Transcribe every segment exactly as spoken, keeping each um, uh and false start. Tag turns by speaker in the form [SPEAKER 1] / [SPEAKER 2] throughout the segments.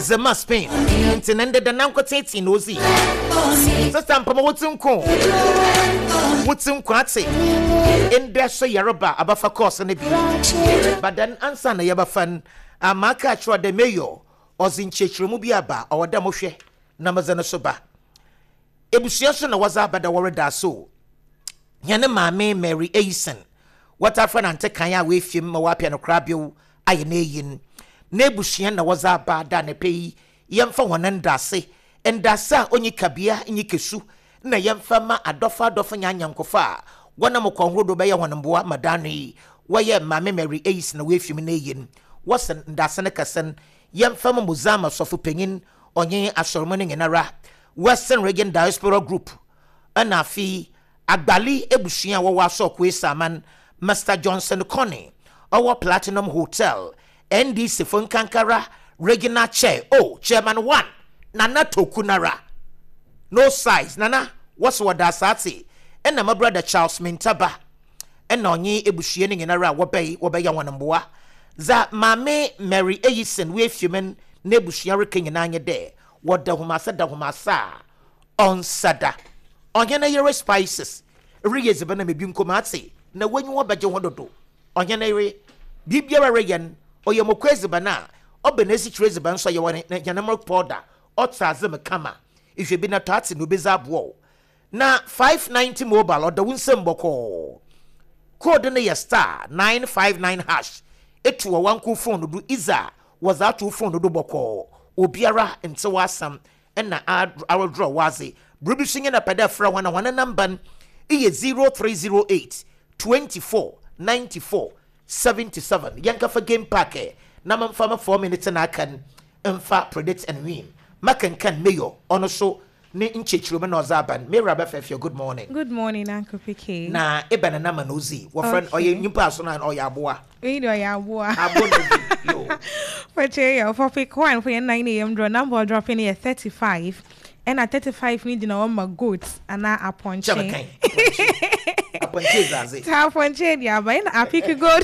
[SPEAKER 1] Zema Spain. Intinende the Nanko Tati Nozi. Sister Pama Wutunko. Wutunkwati. In there so Yaroba abafa course and but then answer na yabafan amaka chwa de mayo ozinchechru mu biaba or damoshe namazana soba. Ebusiaso na waza bada warada so. Yane Mame Mary Aisen. What our friend ante kanya we fim ma wapia no krabio ayene yin. Nebusian na waza bada ne pei yemfa wonan dase. Endasa onyi kabia inyi kesu na yemfa ma adofa adofa nyanyankofa. Wana mo konrodo be ya wanamboa madani waye Mame Mary Aisen na we fim ne yin. Wasan ndasa ne kasen yemfa ma muzama sofu penyin onye asoromone ngenara. Western Region Diaspora Group anafi agbali ebusia wo waso kwesa man Master Johnson Connie our Platinum Hotel N D C Funkankara Regional Chair oh Chairman one Nana Tokunara no size Nana what's what dasati and my brother Charles Mintaba and onye ebusia ni ngenara wobey wobey ya wanamboa za Mame Mary Aisen we fumen nebusia rekin nanye de what the humasa da humasa on sada onye na yere spices reyes bana me bi nkomate na wanyu obaje hododo onye na yere bibiara reyen oye mokwezi bana obenesi chreze ban so ye won na yanamro powder otsaze me kama ihwe bi na tati no bezabo na five ninety mobile odo wunsem boko code na ye star nine five nine hash etu wa wanku phone do iza was that two phone do boko obiara nte wasam na our draw wazi brubishing na pada fra wana wana number iye zero three zero eight twenty-four ninety-four seventy-seven yanka for game pack na mamfa four minutes na kan mfa predict and win makan kan mayo ono so ne nchechiro me no zaban me raba fefio good morning
[SPEAKER 2] good morning Uncle P K
[SPEAKER 1] na ebana na manozi wo friend oye nyimpa so na oye aboa
[SPEAKER 2] we do oye aboa
[SPEAKER 1] aboa yo
[SPEAKER 2] for chair for pick one for your nine a m draw number dropping here thirty-five and at thirty-five need na my goats and na upon chain upon chain zazi upon chain ya ba na pick good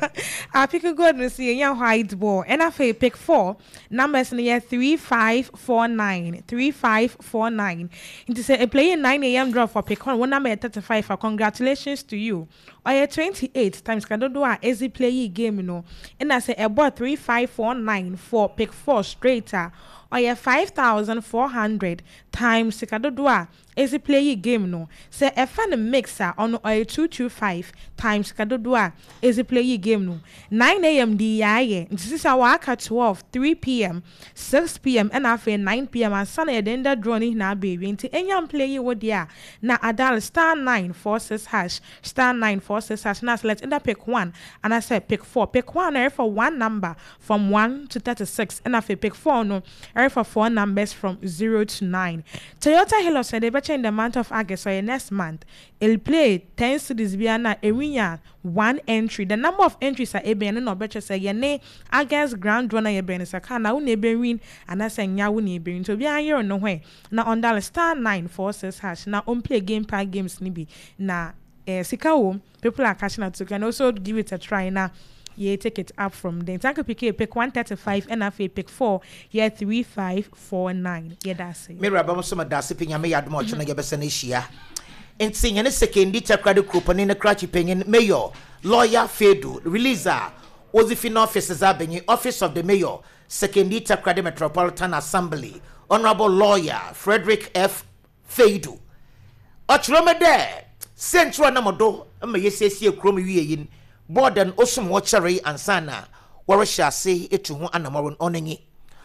[SPEAKER 2] I pick good no see yan white ball and I say pick four numbers in here three five four nine three five four nine into say a play nine a m draw for pick one one number thirty-five for congratulations to you or your twenty-eight times can do a easy play game no and I say a ball three five four nine for pick four straighter or your five thousand four hundred times Sikadodua easy play game no say a fan mixer on or two two five times Sikadodua easy play game no nine a m D I this is our at twelve three p m six p m and after nine p m and Sunday then the drawing na baby into any play what dia na adal star nine four six hash star nine four six hash now let's end up pick one and I said pick four pick one area for one number from one to thirty-six and after pick four no area for four numbers from zero to nine. Toyota Hilux said they better in the month of August or next month it'll play ten cities biana area one entry the number of entries are eben no better say ye ne August grand runner ye ben saka na won ebe win and I say nya won ebe win to bi an no hwe na on dial star nine four six hash na on play game pack games ni bi na eh sika wo people are catching up to can also give it a try na yeah, take it up from there. Tanko P K pick one thirty-five, N F A pick four, yeah, three five four nine. Yeah, that's it.
[SPEAKER 1] Me rabba so madasi pinya me yad mo chuna yebesa ne hia. Enti nyane sekendi takrade kupani na krachi penyen mayor lawyer Fedu releaser Ozifin offices abenye office of the mayor sekendi takrade Metropolitan Assembly honorable lawyer Frederick F Fedu. Ochrome de central namodo me yesesi ekrom wiye yin Borden osum watchery and sana warisha say etu ho anamoron onenyi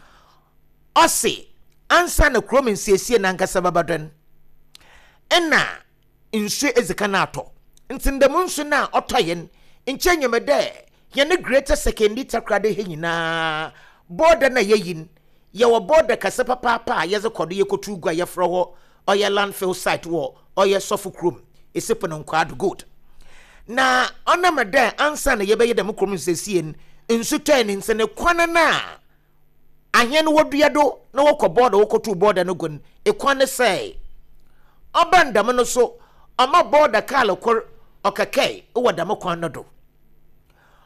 [SPEAKER 1] ose ansa na krom nsiesie na nkasa babaden ena nsu ezika na ato ntindem nsu na otoyen nchenyemede ye ne greater secondary takrade he nyina border na yeyin ye wo border kasa papa pa ye ze kodo ye kotu gua ye fro ho oye landfill site wo oye sofu krom esipo no nkwad good na onamede ansa na yebeye dem krom nsesien nsu ten nse ne kwana na ahyen woduado na wokọ border wokotu border no gun e kwane sei obandam no so ama border kala kor okakai wo dam kwan no do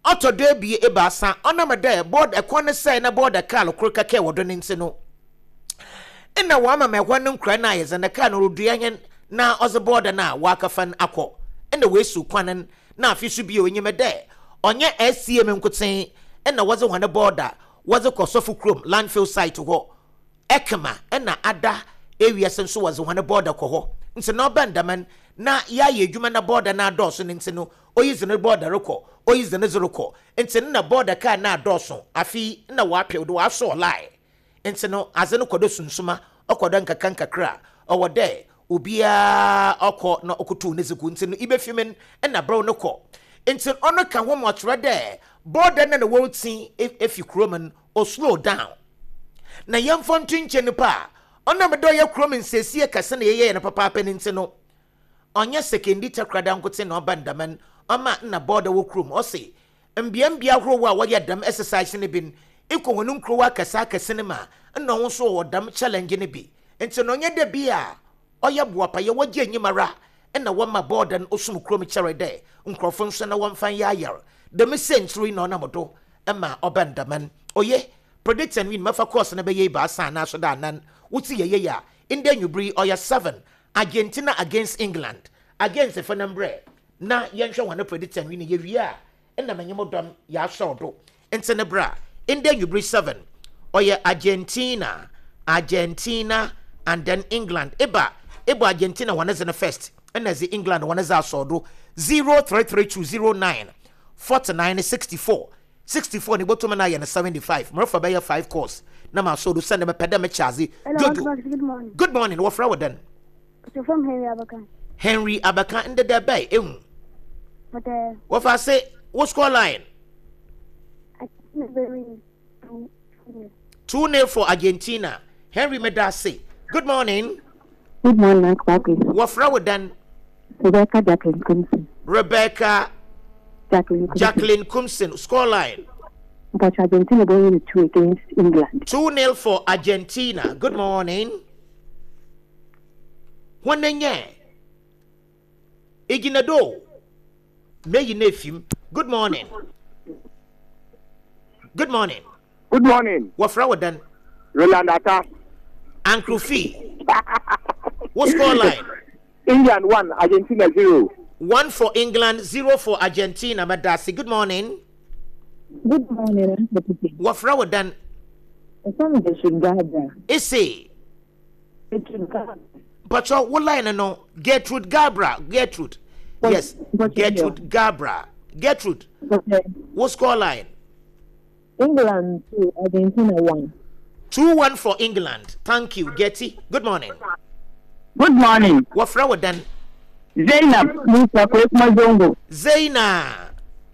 [SPEAKER 1] Oto de bi ebasa onamade board ekwane say na board car lokro kake wodo ne nti no ina wa ma mehwa ne nkra na ye na car no rodua na oze board na waka fan akọ ina we su kwanen na afisu bi onyeme de onye S C M nkoten ina woze hwane border woze kosofu krom landfill site ho ekema ina ada area senso woze hwane border ko ho nti no bandaman na ya ye adwuma na border na adoso ne nti no oyize ne border ko oyize ne zero ko nti na border ka na adoso afi na wa apɛ do wa so lie nti no aze no kodo sunsuma okodo nkaka nkakra owode obia okọ na okotu ne ziku nti no ibefimen na bro no ko nti ono ka ho motre de border na na woti efi kroman o slow down na yemfo ntwinche ne pa ono me do ye kroman sesie kase na ye ye na papa pa nti no onye sekendi takrada nkote na obandaman ama na border wo krom o se mbiambia horo wa wo dam exercise ne bin iko wonu nkrowa kasa kase ne ma na wo so wo dam challenge ne bi nti no onye de bia oya boapa ye wagye nyimara na wama border no osum krom chere de nkrofo nso na wamfan ya yar the century na onamodo ema obandaman oye predict and win mafa course na be ye ba san na so da nan wuti ye ye ya in the nyubri oya seven Argentina against England against the Fenambre na yenhwe wane predict and win ye wia na manyemodom ya shodo entenebra in the nyubri seven oya Argentina Argentina and then England eba eba Argentina one is in the first and as the England one is also zero three three two zero nine four nine six four sixty-four ni bottom na ya seventy-five mo fa be five course na ma so do send me peda me chazi
[SPEAKER 3] good morning
[SPEAKER 1] good morning what fra wodan
[SPEAKER 3] so from Henry Abakan
[SPEAKER 1] Henry Abakan in the debate ehun
[SPEAKER 3] but uh
[SPEAKER 1] what I say what score line two nil for Argentina Henry Medase good morning
[SPEAKER 3] good morning Kwakwe
[SPEAKER 1] what fra wodan
[SPEAKER 3] Rebecca Jacqueline Kumsin
[SPEAKER 1] Rebecca
[SPEAKER 3] Jacqueline Kumsin.
[SPEAKER 1] Jacqueline Kumsin score line
[SPEAKER 3] but Argentina going two against England
[SPEAKER 1] two nil for Argentina good morning Wanenye Iginado Meyi Nefim good morning good morning
[SPEAKER 4] good morning
[SPEAKER 1] Wafra wadan
[SPEAKER 4] Roland Ata
[SPEAKER 1] Uncle Fee what score line
[SPEAKER 4] England one Argentina zero
[SPEAKER 1] one for England zero for Argentina Madasi good morning
[SPEAKER 3] good morning
[SPEAKER 1] Wafra wadan Isi but your what line no Gertrude Gabra Gertrude yes Gertrude Gabra Gertrude what score line
[SPEAKER 3] England two Argentina one
[SPEAKER 1] two one for England thank you Getty good morning
[SPEAKER 4] good morning
[SPEAKER 1] what fra then
[SPEAKER 4] Zainab Musa Mazongo
[SPEAKER 1] Zaina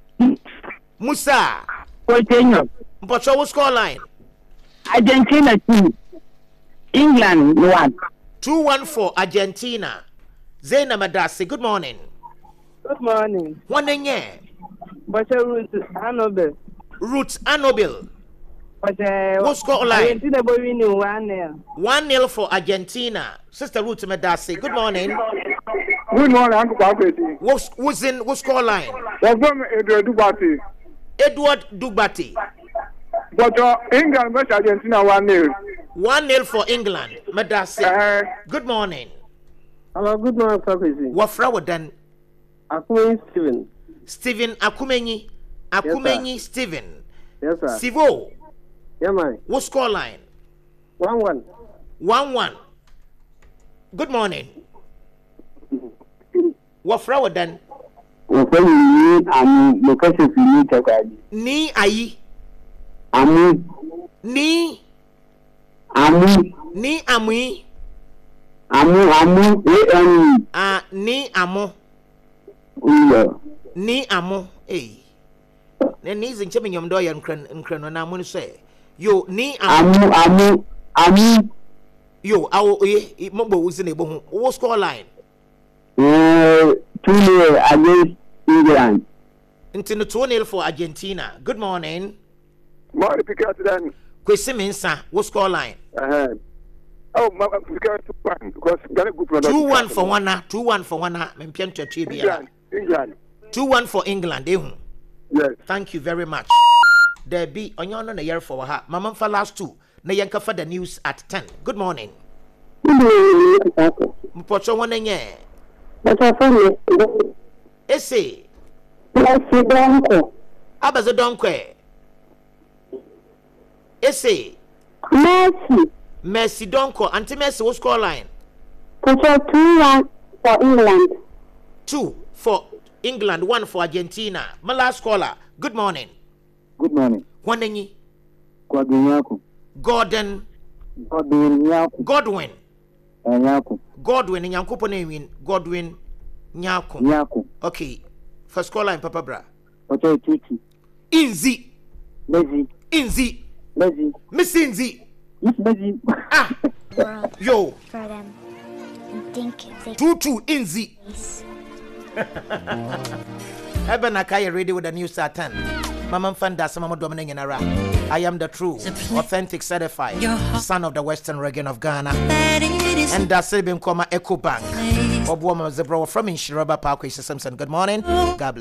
[SPEAKER 1] Musa
[SPEAKER 4] Coutinho
[SPEAKER 1] but your what score line
[SPEAKER 4] Argentina two England one
[SPEAKER 1] two one for Argentina Zaina Madasi good morning
[SPEAKER 5] good morning
[SPEAKER 1] Wanenye
[SPEAKER 5] but Ruth Anobel
[SPEAKER 1] Ruth Anobel
[SPEAKER 5] but uh,
[SPEAKER 1] what score line
[SPEAKER 5] Argentina boy win one nil
[SPEAKER 1] one nil for Argentina sister Ruth Madasi good morning
[SPEAKER 4] good morning Uncle Kwakwe
[SPEAKER 1] what was in what score line
[SPEAKER 4] was from Edward Dubati
[SPEAKER 1] Edward Dubati
[SPEAKER 4] but uh, England versus Argentina one nil
[SPEAKER 1] one nil for England Madasi
[SPEAKER 4] uh,
[SPEAKER 1] good morning
[SPEAKER 5] hello good morning Kwakwe
[SPEAKER 1] what fra wadan
[SPEAKER 5] Akumenyi Stephen
[SPEAKER 1] Stephen Akumenyi Akumenyi yes, Stephen
[SPEAKER 5] yes sir
[SPEAKER 1] Sivo
[SPEAKER 5] yeah man
[SPEAKER 1] what score line
[SPEAKER 5] one one
[SPEAKER 1] one one good morning what fra wadan
[SPEAKER 4] Open am because if you need to
[SPEAKER 1] ni ayi
[SPEAKER 4] amu
[SPEAKER 1] ni
[SPEAKER 4] amu
[SPEAKER 1] ni amui
[SPEAKER 4] amu amu e
[SPEAKER 1] ah ni amo
[SPEAKER 4] uyo
[SPEAKER 1] ni amo eh na ni zinche menyom do ya nkran nkran no na amu say yo ni
[SPEAKER 4] amu amu amu
[SPEAKER 1] yo awo eh mobo uzi na ebo ho wo score line
[SPEAKER 4] eh two nil against England
[SPEAKER 1] into two nil for Argentina good morning
[SPEAKER 4] morning pick out then
[SPEAKER 1] Kwesi Mensa what score line
[SPEAKER 4] uh-huh. Oh, my, two one because Ghana group
[SPEAKER 1] two one for one two one for one me pian twatwe bia
[SPEAKER 4] England
[SPEAKER 1] two one for England eh
[SPEAKER 4] Yes.
[SPEAKER 1] Thank you very much. There be on your own a year for her. Mama for last two. Na yanka for the news at ten. Good morning. Mpocho one nye. Ese.
[SPEAKER 3] Mercy Donko.
[SPEAKER 1] Abazo donkwe. Ese.
[SPEAKER 3] Mercy.
[SPEAKER 1] Mercy Donko. Auntie Mercy, what score line?
[SPEAKER 3] Control two one for England.
[SPEAKER 1] Two for England, one for Argentina. My last caller. Good morning.
[SPEAKER 5] Good morning.
[SPEAKER 1] One nyi.
[SPEAKER 5] Godwin
[SPEAKER 1] Gordon.
[SPEAKER 5] Godwin Nyaku.
[SPEAKER 1] Godwin.
[SPEAKER 5] Nyaku.
[SPEAKER 1] Godwin Nyankupo name Godwin Nyaku.
[SPEAKER 5] Nyaku.
[SPEAKER 1] Okay. First caller in Papa Bra.
[SPEAKER 5] Ocho Titi.
[SPEAKER 1] Inzi.
[SPEAKER 5] Lezi.
[SPEAKER 1] Inzi.
[SPEAKER 5] Lezi.
[SPEAKER 1] Miss Inzi.
[SPEAKER 5] Miss Lezi.
[SPEAKER 1] Ah.
[SPEAKER 6] World
[SPEAKER 1] Yo.
[SPEAKER 6] for them and think they
[SPEAKER 1] Two two Inzi.
[SPEAKER 6] Yes.
[SPEAKER 1] Eben Akaya ready with the news at ten. Mama Fanda Sama Dominic in Ara. I am the true, authentic, certified son of the Western region of Ghana. And that's Sabin Koma Eco Bank. Bob Woman Zebra from Inshiraba Parkway Simpson. Good morning. God bless.